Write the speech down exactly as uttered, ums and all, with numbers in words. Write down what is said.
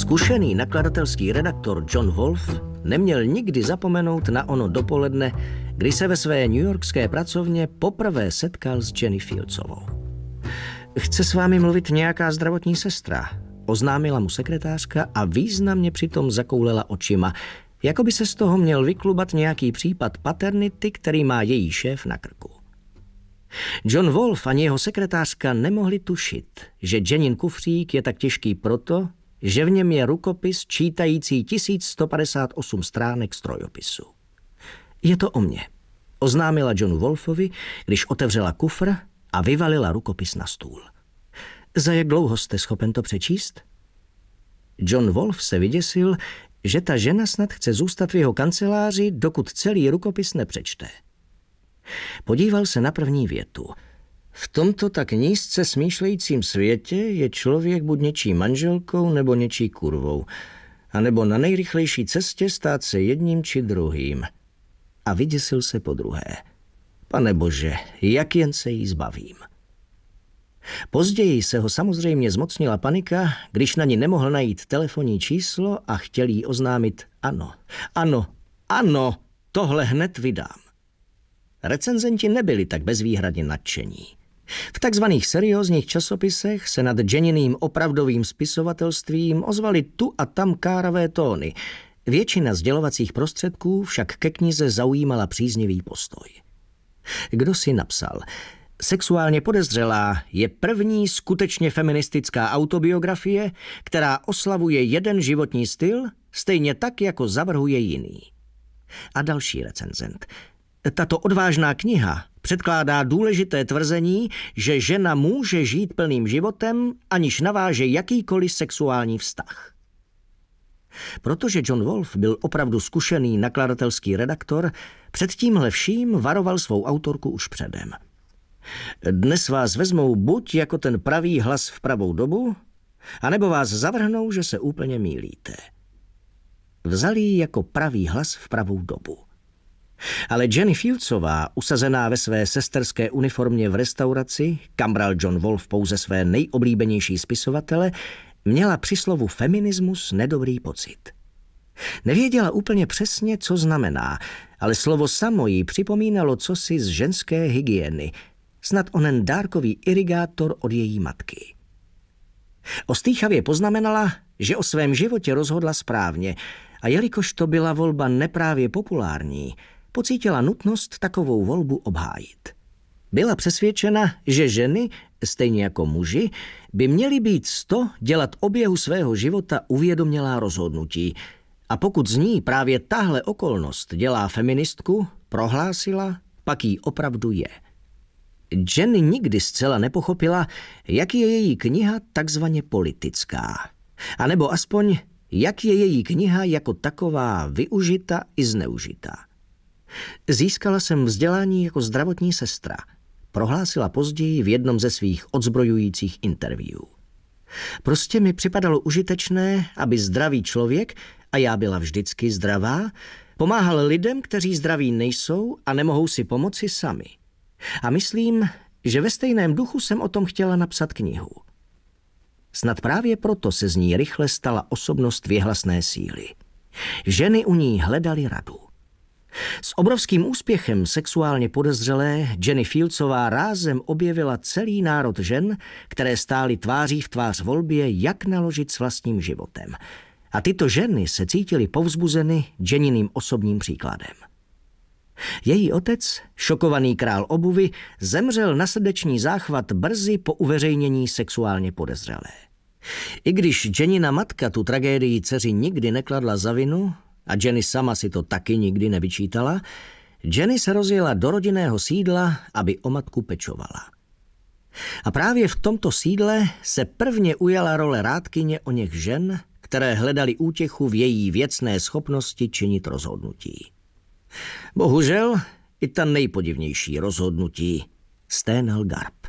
Zkušený nakladatelský redaktor John Wolfe neměl nikdy zapomenout na ono dopoledne, kdy se ve své newyorské pracovně poprvé setkal s Jenny Fieldsovou. Chce s vámi mluvit nějaká zdravotní sestra, oznámila mu sekretářka a významně přitom zakoulela očima, jako by se z toho měl vyklubat nějaký případ paternity, který má její šéf na krku. John Wolfe ani jeho sekretářka nemohli tušit, že Jennin kufřík je tak těžký proto, že v něm je rukopis čítající tisíc sto padesát osm stránek strojopisu. Je to o mně, oznámila Johnu Wolfovi, když otevřela kufr a vyvalila rukopis na stůl. Za jak dlouho jste schopen to přečíst? John Wolfe se vyděsil, že ta žena snad chce zůstat v jeho kanceláři, dokud celý rukopis nepřečte. Podíval se na první větu. V tomto tak nízce smýšlejícím světě je člověk buď něčí manželkou nebo něčí kurvou, anebo na nejrychlejší cestě stát se jedním či druhým. A vyděsil se podruhé. Pane bože, jak jen se jí zbavím. Později se ho samozřejmě zmocnila panika, když na ní nemohl najít telefonní číslo a chtěl jí oznámit ano, ano, ano, tohle hned vydám. Recenzenti nebyli tak bezvýhradně nadšení. V takzvaných seriózních časopisech se nad Jenniným opravdovým spisovatelstvím ozvaly tu a tam káravé tóny. Většina sdělovacích prostředků však ke knize zaujímala příznivý postoj. Kdo si napsal: Sexuálně podezřelá je první skutečně feministická autobiografie, která oslavuje jeden životní styl, stejně tak, jako zavrhuje jiný. A další recenzent: Tato odvážná kniha předkládá důležité tvrzení, že žena může žít plným životem, aniž naváže jakýkoliv sexuální vztah. Protože John Wolfe byl opravdu zkušený nakladatelský redaktor, před tímhle vším varoval svou autorku už předem. Dnes vás vezmou buď jako ten pravý hlas v pravou dobu, anebo vás zavrhnou, že se úplně mýlíte. Vzali ji jako pravý hlas v pravou dobu. Ale Jenny Fieldsová, usazená ve své sesterské uniformě v restauraci, kam bral John Wolfe pouze své nejoblíbenější spisovatele, měla při slovu feminismus nedobrý pocit. Nevěděla úplně přesně, co znamená, ale slovo samo jí připomínalo cosi z ženské hygieny, snad onen dárkový irigátor od její matky. Ostýchavě poznamenala, že o svém životě rozhodla správně a jelikož to byla volba neprávě populární, pocítila nutnost takovou volbu obhájit. Byla přesvědčena, že ženy, stejně jako muži, by měly být sto dělat oběhu svého života uvědomělá rozhodnutí. A pokud z ní právě tahle okolnost dělá feministku, prohlásila, pak jí opravdu je. Jenny nikdy zcela nepochopila, jak je její kniha takzvaně politická. A nebo aspoň, jak je její kniha jako taková využita i zneužita. Získala jsem vzdělání jako zdravotní sestra, prohlásila později v jednom ze svých odzbrojujících interview. Prostě mi připadalo užitečné, aby zdravý člověk, a já byla vždycky zdravá, pomáhal lidem, kteří zdraví nejsou a nemohou si pomoci sami. A myslím, že ve stejném duchu jsem o tom chtěla napsat knihu. Snad právě proto se z ní rychle stala osobnost věhlasné síly. Ženy u ní hledaly radu. S obrovským úspěchem sexuálně podezřelé Jenny Fieldsová rázem objevila celý národ žen, které stály tváří v tvář volbě, jak naložit s vlastním životem. A tyto ženy se cítily povzbuzeny Jenniným osobním příkladem. Její otec, šokovaný král obuvy, zemřel na srdeční záchvat brzy po uveřejnění sexuálně podezřelé. I když Jennina matka tu tragédii dceři nikdy nekladla za vinu, a Jenny sama si to taky nikdy nevyčítala, Jenny se rozjela do rodinného sídla, aby o matku pečovala. A právě v tomto sídle se prvně ujala role rádkyně oněch žen, které hledali útěchu v její věcné schopnosti činit rozhodnutí. Bohužel i ta nejpodivnější rozhodnutí sténal garb.